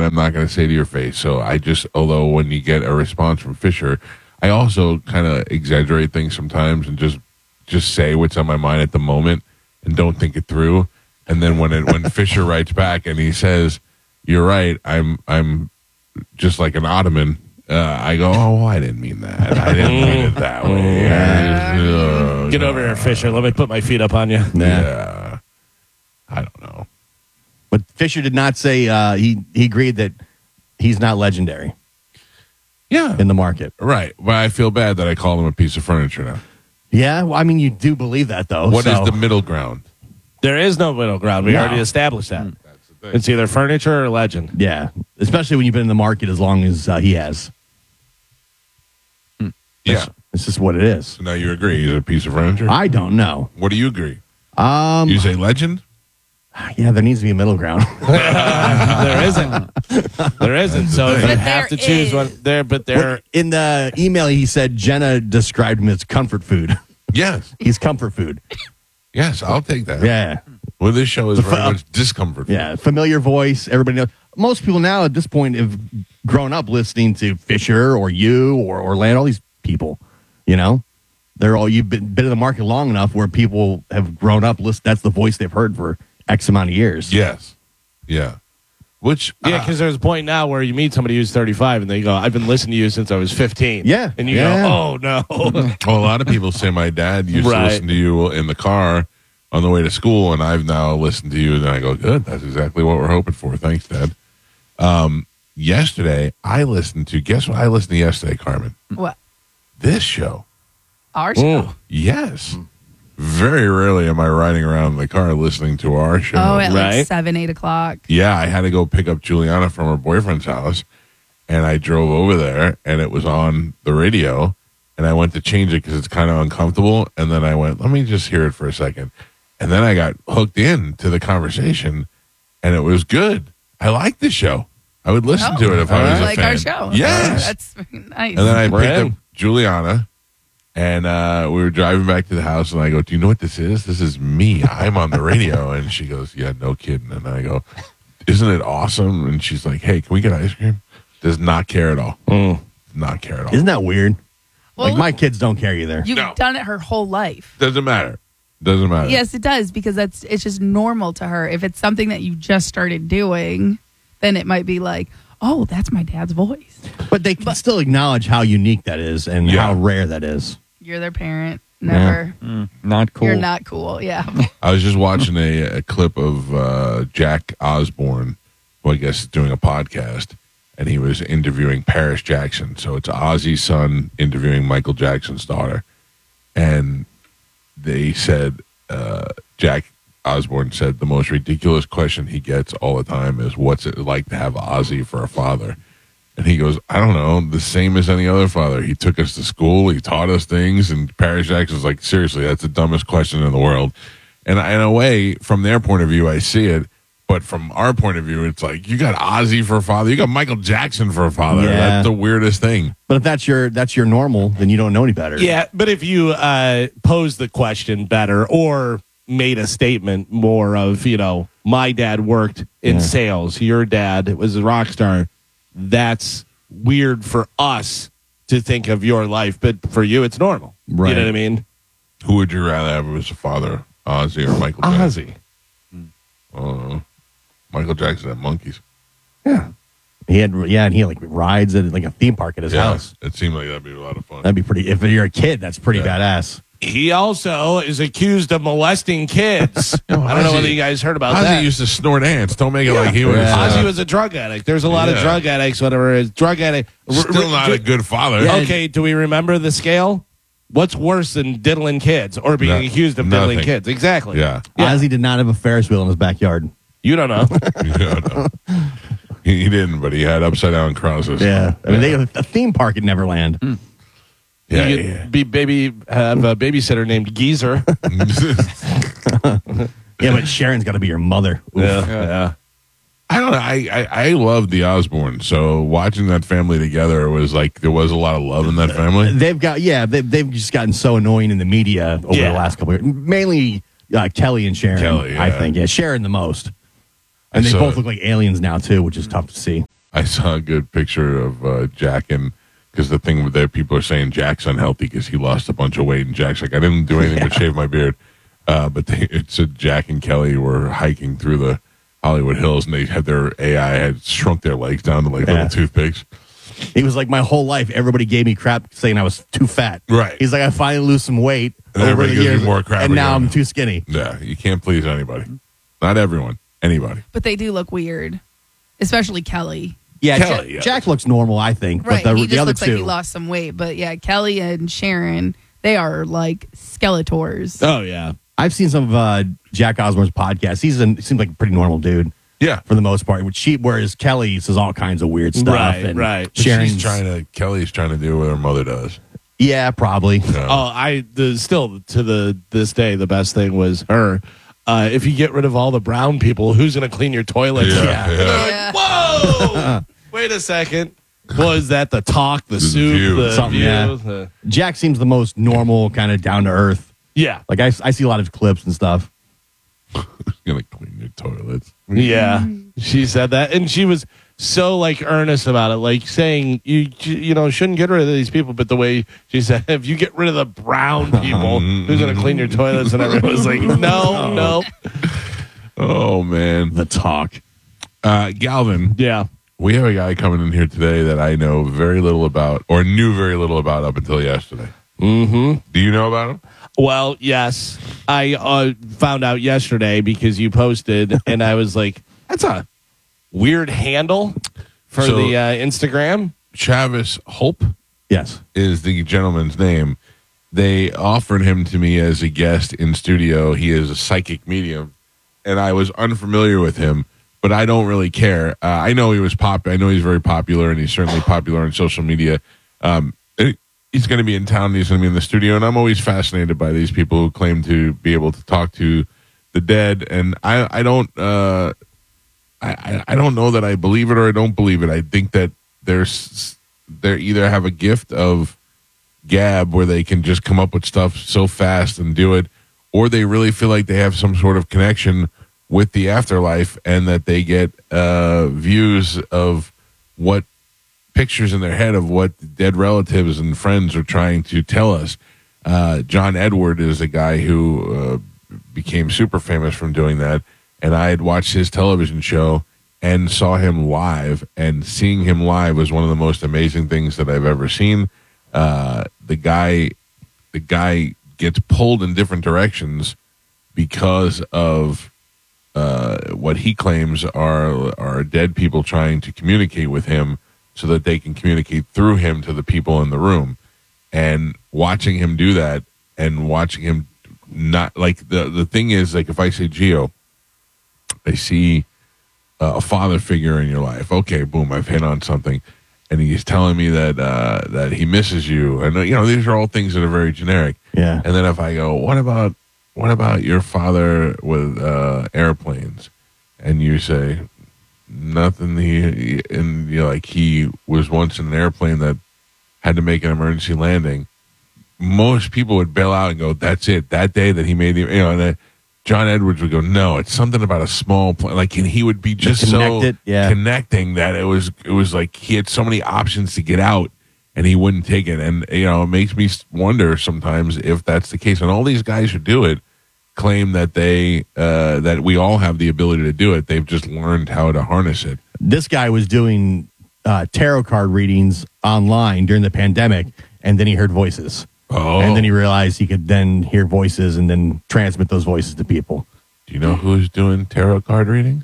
I'm not going to say to your face. So although when you get a response from Fisher, I also kind of exaggerate things sometimes and just say what's on my mind at the moment and don't think it through. And then when Fisher writes back and he says, "You're right, I'm just like an ottoman," I go, "Oh, I didn't mean that. I didn't mean it that way." Get over here, Fisher. Let me put my feet up on you. Yeah. I don't know. But Fisher did not say he agreed that he's not legendary. Yeah. In the market. Right. But I feel bad that I call him a piece of furniture now. Yeah, well, I mean, you do believe that, though. What is the middle ground? There is no middle ground. We already established that. That's the thing. It's either furniture or legend. Yeah, especially when you've been in the market as long as he has. Yeah. It's just what it is. So now you agree he's a piece of furniture? I don't know. What do you agree? You say legend? Yeah, there needs to be a middle ground. There isn't. There isn't. So if you But have to there choose is. one there, but there. In the email, he said Jenna described him as comfort food. Yes. He's comfort food. Yes, I'll take that. Yeah. Well, this show is very much discomfort. Yeah, familiar voice. Everybody knows. Most people now at this point have grown up listening to Fisher or you or Orlando, all these people, you know? You've been in the market long enough where people have grown up. That's the voice they've heard for X amount of years. Yes. Yeah. Which, Yeah, because there's a point now where you meet somebody who's 35 and they go, "I've been listening to you since I was 15." Yeah. And you Yeah. go, "Oh, no." well, a lot of people say my dad used to Right. listen to you in the car on the way to school, and I've now listened to you, and I go, good, that's exactly what we're hoping for. Thanks, Dad. Yesterday, guess what I listened to yesterday, Carmen? What? This show. Our show. Yes. Very rarely am I riding around in the car listening to our show. Oh, at Right. like 7, 8 o'clock. Yeah, I had to go pick up Juliana from her boyfriend's house, and I drove over there, and it was on the radio, and I went to change it because it's kind of uncomfortable, and then I went, let me just hear it for a second. And then I got hooked in to the conversation, and it was good. I like the show. I would listen to it if I was a like fan. our show. Yes. That's nice. And then I We're picked in. up Juliana, and we were driving back to the house, and I go, do you know what this is? This is me. I'm on the radio. And she goes, yeah, no kidding. And I go, isn't it awesome? And she's like, hey, can we get ice cream? Does not care at all. Not care at all. Isn't that weird? Well, Like, my kids don't care either. You've No. done it her whole life. Doesn't matter. Doesn't matter. Yes, it does, because it's just normal to her. If it's something that you just started doing, then it might be like, oh, that's my dad's voice. But they can still acknowledge how unique that is and Yeah. how rare that is. You're their parent. Never. Not cool. You're not cool. Yeah. I was just watching a clip of Jack Osborne, who I guess is doing a podcast, and he was interviewing Paris Jackson. So it's Ozzy's son interviewing Michael Jackson's daughter. And they said, Jack Osborne said the most ridiculous question he gets all the time is, what's it like to have Ozzy for a father? And he goes, I don't know, the same as any other father. He took us to school, he taught us things, and Paris Jackson's like, seriously, that's the dumbest question in the world. And in a way, from their point of view, I see it. But from our point of view, it's like, you got Ozzy for a father, you got Michael Jackson for a father. Yeah. That's the weirdest thing. But if that's your normal, then you don't know any better. Yeah, but if you posed the question better or made a statement more of, my dad worked in sales, your dad was a rock star, that's weird for us to think of your life, but for you, it's normal. Right. You know what I mean? Who would you rather have as a father, Ozzy or Michael Jackson? Ozzy. Michael Jackson had monkeys. He had like rides at like a theme park at his house. It seemed like that'd be a lot of fun. That'd be pretty. If you're a kid, that's pretty badass. He also is accused of molesting kids. I don't know Ozzy- whether you guys heard about Ozzy that. used to snort ants. Don't make it like he was. Ozzy was a drug addict. There's a lot of Yeah. drug addicts, whatever it is. Drug addict. still not a good father. Yeah. Okay, do we remember the scale? What's worse than diddling kids or being accused of diddling nothing. kids? Exactly. Yeah. Ozzy did not have a Ferris wheel in his backyard. You don't know. Yeah, no. He didn't, but he had upside down crosses. Yeah, I mean, they have a theme park at Neverland. Yeah, You yeah. could have a babysitter named Geezer. Yeah, but Sharon's got to be your mother. Oof. Yeah. I don't know. I love the Osbournes. So watching that family together was like there was a lot of love in that family. They've just gotten so annoying in the media over Yeah. the last couple of years. Mainly Kelly and Sharon. Kelly, I yeah. think. Yeah, Sharon the most. And they saw both it. look like aliens now too, which is tough to see. I saw a good picture of Jack, and because the thing that people are saying Jack's unhealthy because he lost a bunch of weight, and Jack's like, I didn't do anything but shave my beard. But it said Jack and Kelly were hiking through the Hollywood Hills, and they had their AI had shrunk their legs down to like little toothpicks. He was like, my whole life, everybody gave me crap saying I was too fat. Right. He's like, I finally lose some weight And over everybody the gives years, me more crap and now again. I'm too skinny. Yeah, you can't please anybody. Not everyone. Anybody. But they do look weird, especially Kelly. Yeah, Kelly, yeah. Jack looks normal, I think. Right. But He the just other looks two, like he lost some weight. But yeah, Kelly and Sharon, they are like Skeletors. Oh yeah. I've seen some of Jack Osborne's podcasts. He seems like a pretty normal dude Yeah. for the most part. Whereas Kelly says all kinds of weird stuff. Right, and right. But Sharon's Kelly's trying to do what her mother does. Yeah, probably. Oh, still to this day, the best thing was her. If you get rid of all the brown people, who's going to clean your toilets? Yeah. Yeah. Whoa! Wait a second. Was that the talk, the soup, View. the Something, view? yeah. Jack seems the most normal, kind of down to earth. Yeah. Like I see a lot of clips and stuff. Who's going to clean your toilets? Yeah. She said that. And she was so like earnest about it, like saying you shouldn't get rid of these people. But the way she said, if you get rid of the brown people, who's going to clean your toilets? And everyone was like, no. Oh, man. The talk. Galvin, Yeah. we have a guy coming in here today that I know very little about or knew very little about up until yesterday. Mm-hmm. Do you know about him? Well, yes. I found out yesterday because you posted, and I was like, that's a weird handle for So- the Instagram. Travis Hope Yes. is the gentleman's name. They offered him to me as a guest in studio. He is a psychic medium, and I was unfamiliar with him, but I don't really care. I know he was I know he's very popular, and he's certainly popular on social media. He's going to be in town. He's going to be in the studio, and I'm always fascinated by these people who claim to be able to talk to the dead. And I don't know that I believe it or I don't believe it. I think that they either have a gift of gab where they can just come up with stuff so fast and do it, or they really feel like they have some sort of connection with the afterlife and that they get views of what pictures in their head of what dead relatives and friends are trying to tell us. John Edward is a guy who became super famous from doing that, and I had watched his television show and saw him live, and seeing him live was one of the most amazing things that I've ever seen. The guy gets pulled in different directions because of what he claims are dead people trying to communicate with him so that they can communicate through him to the people in the room. And watching him do that and watching him not like the thing is, like, if I say, Gio, I see a father figure in your life. Okay, boom, I've hit on something. And he's telling me that he misses you. And, these are all things that are very generic. Yeah. And then if I go, what about your father with airplanes? And you say, nothing. He was once in an airplane that had to make an emergency landing. Most people would bail out and go, that's it. That day that he made the, and then John Edwards would go, no, it's something about a small plane. Like, and he would be just so connecting that it was like he had so many options to get out and he wouldn't take it. And, it makes me wonder sometimes if that's the case. And all these guys who do it claim that that we all have the ability to do it. They've just learned how to harness it. This guy was doing tarot card readings online during the pandemic, and then he heard voices. Oh. And then he realized he could then hear voices and then transmit those voices to people. Do you know who's doing tarot card readings?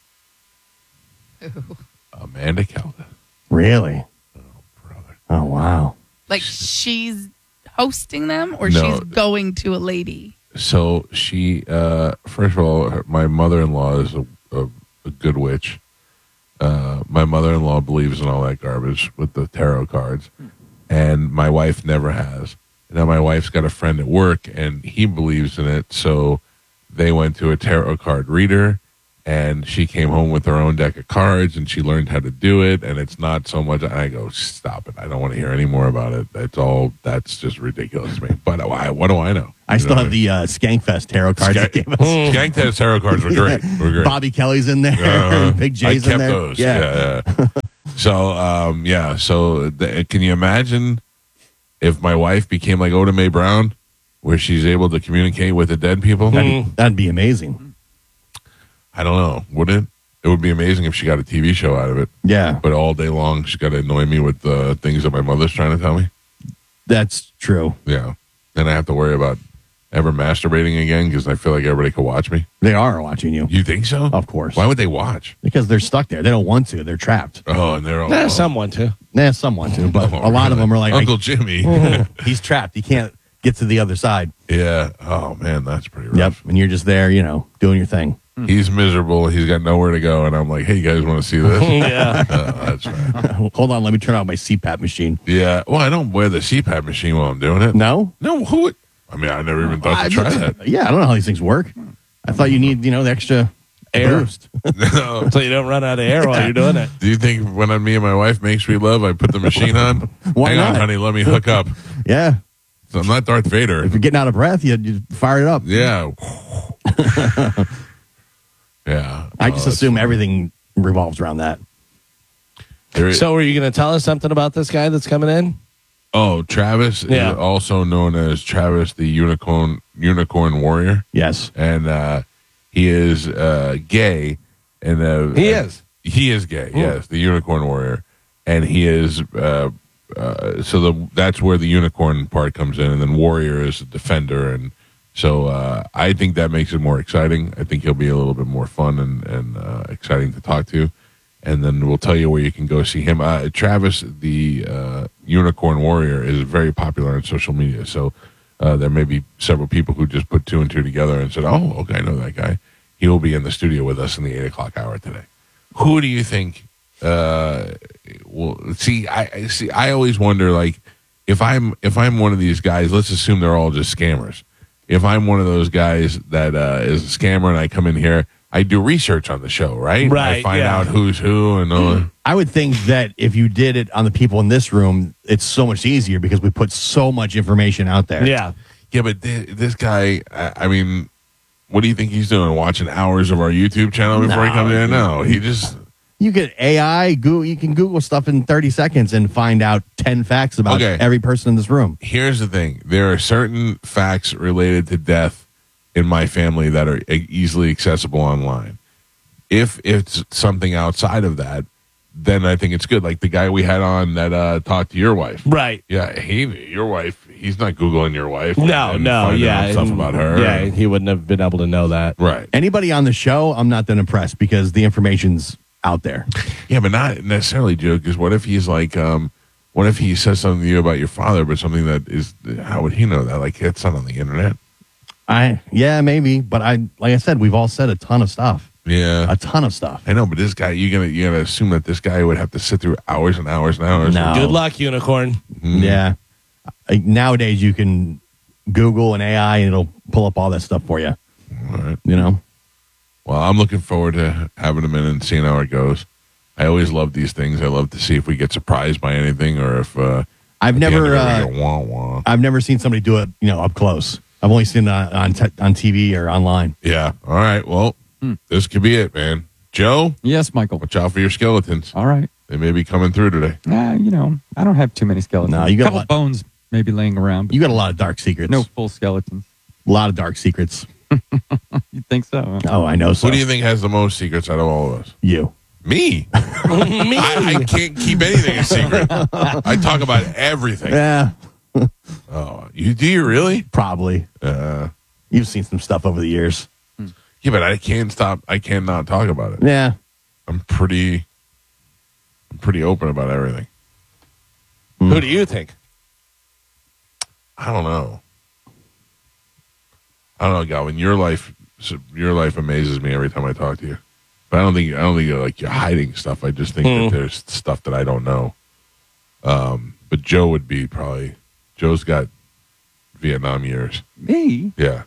Amanda Calda. Really? Oh, brother. Oh, wow. Like she's hosting them, or No. she's going to a lady. So she, first of all, my mother-in-law is a good witch. My mother-in-law believes in all that garbage with the tarot cards, and my wife never has. Now my wife's got a friend at work, and he believes in it, so they went to a tarot card reader, and she came home with her own deck of cards, and she learned how to do it, and it's not so much. I go, stop it. I don't want to hear any more about it. That's just ridiculous to me. But what do I know? I still have the Skankfest tarot cards. he gave us. Skankfest tarot cards were great. Bobby Kelly's in there. Big J's I kept in there. those. Yeah. So, yeah. So, can you imagine if my wife became like Oda Mae Brown, where she's able to communicate with the dead people? That'd be amazing. I don't know. Would it? It would be amazing if she got a TV show out of it. Yeah, But all day long, she's got to annoy me with the things that my mother's trying to tell me. that's true. Yeah. Then I have to worry about ever masturbating again because I feel like everybody could watch me. They are watching you, You think so? of course, Why would they watch? because they're stuck there. They don't want to. They're trapped. Oh, and they're all Someone too. Yeah, someone to, but Oh, a lot of really? them are like, Uncle Jimmy. he's trapped. He can't get to the other side. Yeah. Oh man, that's pretty rough. Yep, and you're just there, doing your thing. He's miserable. He's got nowhere to go, and I'm like, "Hey, you guys want to see this?" Yeah. That's right. Hold on, let me turn on my CPAP machine. Yeah. Well, I don't wear the CPAP machine while I'm doing it. No, No. Who would? I mean, I never even thought to try that. Yeah, I don't know how these things work. I thought you need, the extra Air. boost. No. So you don't run out of air while you're doing it. Do you think when me and my wife make sweet love, I put the machine on? Why Hang on, not? honey. Let me hook up. Yeah, So I'm not Darth Vader. if you're getting out of breath, you fire it up. Yeah. Yeah. I just assume everything revolves around that. There is, So, were you going to tell us something about this guy that's coming in? Travis Yeah. is also known as Travis the Unicorn Warrior, Yes. and he is gay. And He is. He is gay. Yes, the Unicorn Warrior, and he is. That's where the unicorn part comes in, and then Warrior is a defender, and so I think that makes it more exciting. I think he'll be a little bit more fun and exciting to talk to, and then we'll tell you where you can go see him. Travis, the Unicorn Warrior, is very popular on social media, so there may be several people who just put two and two together and said, "Oh, okay, I know that guy." He will be in the studio with us in the 8:00 hour today. Who do you think? Well, see. I always wonder, like, if I'm one of these guys. Let's assume they're all just scammers. If I'm one of those guys that is a scammer and I come in here, I do research on the show, right? Right, I find yeah. out who's who and all that. I would think that if you did it on the people in this room, it's so much easier because we put so much information out there. Yeah. Yeah, but this guy, I mean, what do you think he's doing? Watching hours of our YouTube channel before he No, comes in? No, he just. You get AI, Google, you can Google stuff in 30 seconds and find out 10 facts about Okay. every person in this room. Here's the thing: there are certain facts related to death in my family that are easily accessible online. If it's something outside of that, then I think it's good. Like the guy we had on that talked to your wife. Right. Yeah, your wife. He's not Googling your wife. No, and no, finding out yeah. stuff about her. Yeah, he wouldn't have been able to know that. Right. Anybody on the show, I'm not that impressed because the information's out there. Yeah, but not necessarily, Joe. Because what if he's like, what if he says something to you about your father, but something that is, how would he know that? Like, it's not on the internet. Yeah, maybe. But like I said, we've all said a ton of stuff. Yeah, A ton of stuff. I know. But this guy, you gotta assume that this guy would have to sit through hours and hours and hours. No. Good luck, unicorn. Yeah. Nowadays, you can Google and AI and it'll pull up all that stuff for you. All right. Well, I'm looking forward to having him in and seeing how it goes. I always love these things. I love to see if we get surprised by anything or if I've at the end never of it, we go, wah, wah. I've never seen somebody do it, up close. I've only seen it on TV or online. Yeah. All right. Well, this could be it, man. Joe, Yes, Michael. watch out for your skeletons. All right. They may be coming through today. I don't have too many skeletons. No, you got a couple lot- bones maybe laying around, but You got a lot of dark secrets. no full skeletons. A lot of dark secrets. You think so? Huh? Oh, I know. So Who do you think has the most secrets out of all of us? you. Me. I can't keep anything a secret. I talk about everything. Yeah, Oh, do you really? probably. You've seen some stuff over the years. Yeah, but I can't stop. I cannot talk about it. Yeah. I'm pretty open about everything. Who do you think? I don't know, Galvin. Your life amazes me every time I talk to you. But I don't think you're hiding stuff. I just think that there's stuff that I don't know. But Joe would be probably. Joe's got Vietnam years. Me? Yeah.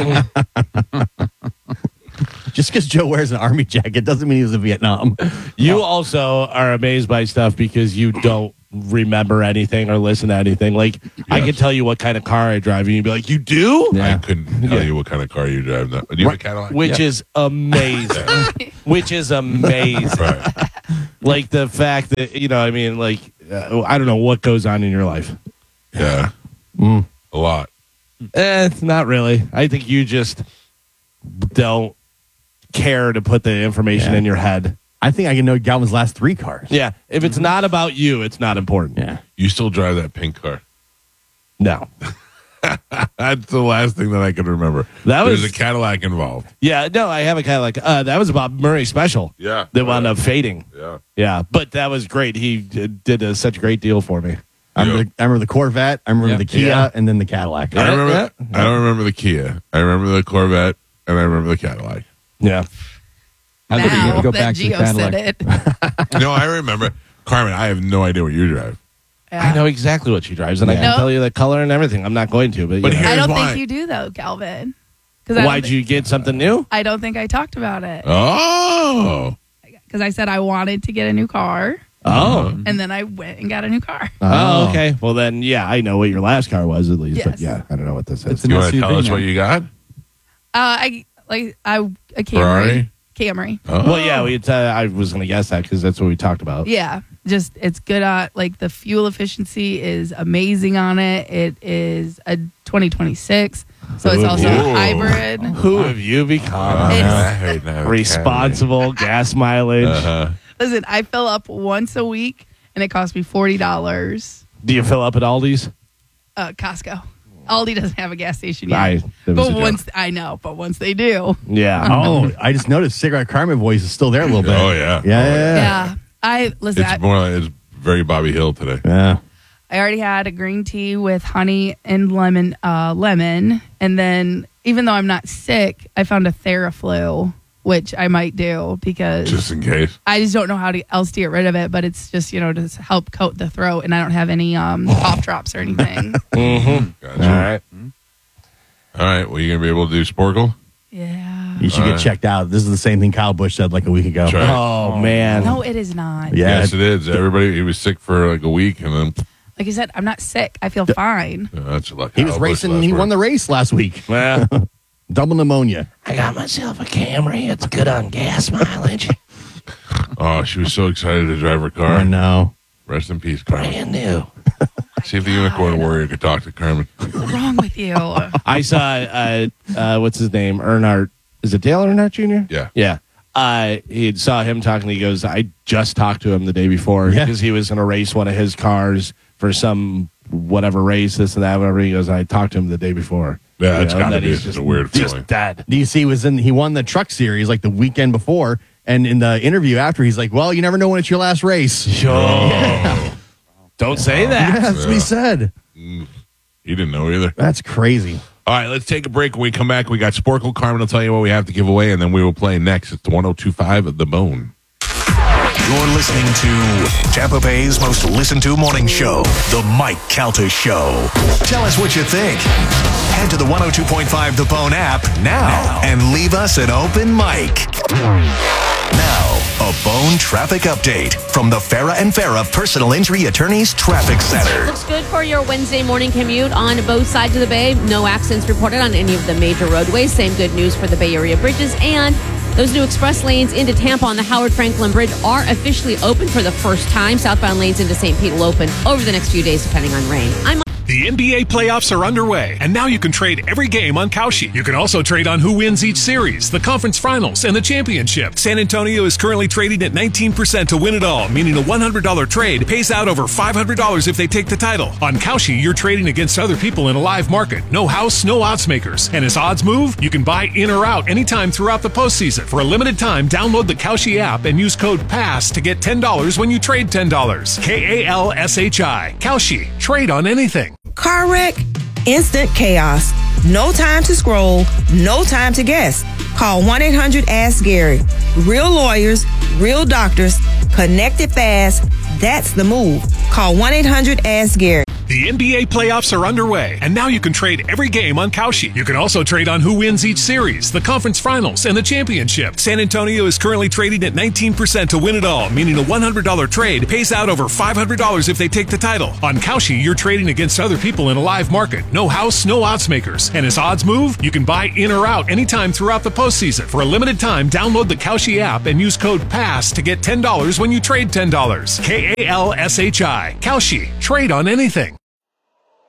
Just because Joe wears an army jacket doesn't mean he was in Vietnam. You also are amazed by stuff because you don't remember anything or listen to anything. Like, I Yes. could tell you what kind of car I drive, and you'd be like, "You do?" Yeah. I couldn't tell you what kind of car you drive now. Do you have a Cadillac? Which is amazing. Which is amazing. Right. Like the fact that, I mean, like, I don't know what goes on in your life. Yeah. Mm. A lot. Not really. I think you just don't care to put the information in your head. I think I can know Galvin's last 3 cars. Yeah. If it's not about you, it's not important. Yeah. You still drive that pink car. No. That's the last thing that I can remember. There's a Cadillac involved. Yeah, no, I have a Cadillac. That was a Bob Murray special. Yeah. That wound up fading. Yeah. Yeah, but that was great. He did such a great deal for me. I remember the Corvette. I remember the Kia, Yeah. and then the Cadillac. I don't remember the Kia. I remember the Corvette, and I remember the Cadillac. Yeah. I think you need Now to go that back to the Gio said Cadillac. it. No, I remember. Carmen, I have no idea what you drive. I know exactly what she drives, and I Yeah. can No. tell you the color and everything. I'm not going to, but Here- I don't Here's why. think you do though, Calvin. Because Why'd you get something new? I don't think I talked about it. Oh. Because I said I wanted to get a new car, Oh. and then I went and got a new car. Oh, okay. Well, then, yeah, I know what your last car was at least. But Yes. yeah, I don't know what this is. It's an You want to SUV tell us now. what you got? A Camry. Ferrari? Camry. Oh. Well, yeah, I was going to guess that because that's what we talked about. Yeah, just it's good. Like the fuel efficiency is amazing on it. It is a 2026, so it's also Ooh. a hybrid. Who have you become? I hate that. Responsible gas mileage. Uh-huh. Listen, I fill up once a week, and it costs me $40. Do you fill up at Aldi's? Costco. Aldi doesn't have a gas station yet. That was a But joke. once they do. Yeah. Oh, I just noticed Cigarette Carmen voice is still there a little bit. Oh, yeah. Yeah. I listen. It's more like it's very Bobby Hill today. Yeah. I already had a green tea with honey and lemon, and then even though I'm not sick, I found a Theraflu, which I might do because Just in case. I just don't know how else to get rid of it. But it's just to help coat the throat, and I don't have any cough drops or anything. Mm-hmm. Gotcha. All right. All right. Well, you going to be able to do Sporkle? Yeah. You should get checked out. This is the same thing Kyle Busch said like a week ago. That's right. Oh, man. No, it is not. Yeah. Yes, it is. Everybody, he was sick for like a week, and then Like I said, I'm not sick. I feel fine. that's like He was racing. He won the race last week. Well, Double pneumonia. I got myself a Camry. It's good on gas mileage. Oh, she was so excited to drive her I car. know. Rest in peace, Carmen. Brand new. See if the Unicorn Warrior could talk to Carmen. What's wrong with you? I saw, what's his name? Earnhardt. Is it Dale Earnhardt Jr.? Yeah. Yeah. He saw him talking. He goes, I just talked to him the day before Yeah. because he was going to race one of his cars for some whatever race, this and that, whatever. He goes, I talked to him the day before. Yeah, it's You know, got to and be then he's just a weird just feeling. dead. DC he won the truck series like the weekend before, and in the interview after, he's like, "Well, you never know when it's your last race." Oh. Don't say that. Yeah, that's what he said. He didn't know either. That's crazy. All right, let's take a break. When we come back, we got Sporkle. Carmen will tell you what we have to give away, and then we will play next. It's the 102.5 of The Bone. You're listening to Tampa Bay's most listened to morning show, The Mike Calta Show. Tell us what you think. Head to the 102.5 The Bone app now and leave us an open mic. Now, a Bone traffic update from the Farah and Farah Personal Injury Attorneys Traffic Center. Looks good for your Wednesday morning commute on both sides of the bay. No accidents reported on any of the major roadways. Same good news for the Bay Area bridges. And those new express lanes into Tampa on the Howard Franklin Bridge are officially open for the first time. Southbound lanes into St. Pete will open over the next few days, depending on rain. The NBA playoffs are underway, and now you can trade every game on Kalshi. You can also trade on who wins each series, the conference finals, and the championship. San Antonio is currently trading at 19% to win it all, meaning a $100 trade pays out over $500 if they take the title. On Kalshi, you're trading against other people in a live market. No house, no odds makers. And as odds move, you can buy in or out anytime throughout the postseason. For a limited time, download the Kalshi app and use code PASS to get $10 when you trade $10. KALSHI. Kalshi. Trade on anything. Car wreck, instant chaos. No time to scroll, no time to guess. Call 1-800-ASK-GARY. Real lawyers, real doctors, connected fast. That's the move. Call 1-800-ASK-GARY. The NBA playoffs are underway, and now you can trade every game on Kalshi. You can also trade on who wins each series, the conference finals, and the championship. San Antonio is currently trading at 19% to win it all, meaning a $100 trade pays out over $500 if they take the title. On Kalshi, you're trading against other people in a live market. No house, no odds makers. And as odds move, you can buy in or out anytime throughout the postseason. For a limited time, download the Kalshi app and use code PASS to get $10 when you trade $10. KALSHI. Kalshi. Trade on anything.